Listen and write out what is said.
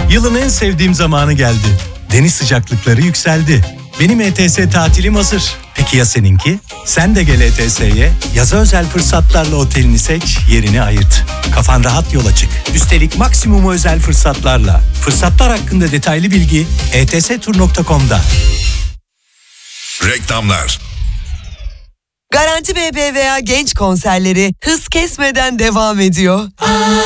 Yılın en sevdiğim zamanı geldi. Deniz sıcaklıkları yükseldi. Benim ETS tatilim hazır. Peki ya seninki? Sen de gel ETS'ye. Yaza özel fırsatlarla otelini seç, yerini ayırt. Kafan rahat yola çık. Üstelik maksimum özel fırsatlarla. Fırsatlar hakkında detaylı bilgi etstur.com'da. Reklamlar. Garanti BBVA Genç konserleri hız kesmeden devam ediyor.